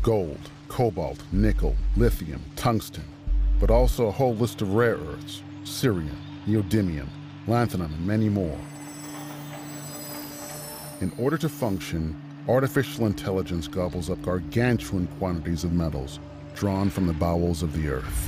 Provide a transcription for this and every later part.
gold, cobalt, nickel, lithium, tungsten, but also a whole list of rare earths, cerium, neodymium, lanthanum, and many more. In order to function, artificial intelligence gobbles up gargantuan quantities of metals drawn from the bowels of the earth.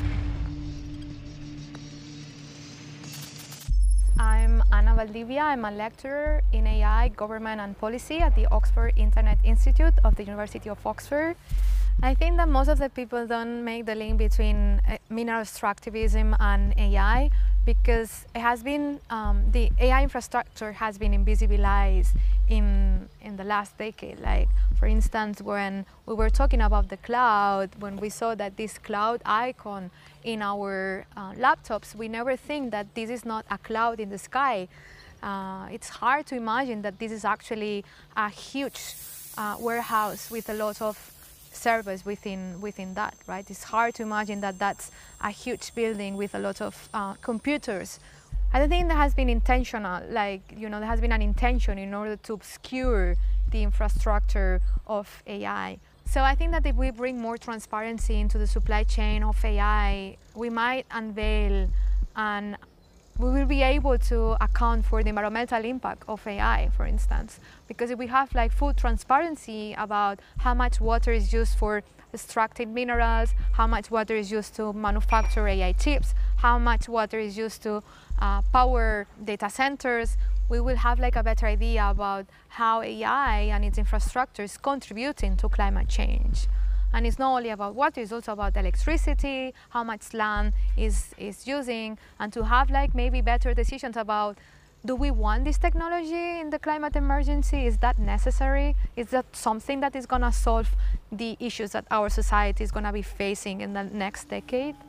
I'm Ana Valdivia. I'm a lecturer in AI, government and policy at the Oxford Internet Institute of the University of Oxford. I think that most of the people don't make the link between mineral extractivism and AI because it has been, the AI infrastructure has been invisibilized in the last decade. Like, for instance, when we were talking about the cloud, when we saw that this cloud icon in our laptops, we never think that this is not a cloud in the sky. It's hard to imagine that this is actually a huge warehouse with a lot of servers within that, right? It's hard to imagine that that's a huge building with a lot of computers. I don't think that has been intentional, like, you know, there has been an intention in order to obscure the infrastructure of AI. So I think that if we bring more transparency into the supply chain of AI, we might unveil and we will be able to account for the environmental impact of AI, for instance. Because if we have like full transparency about how much water is used for extracting minerals, how much water is used to manufacture AI chips, how much water is used to power data centers, we will have like a better idea about how AI and its infrastructure is contributing to climate change. And it's not only about water, it's also about electricity, how much land is using, and to have like maybe better decisions about, do we want this technology in the climate emergency? Is that necessary? Is that something that is gonna solve the issues that our society is gonna be facing in the next decade?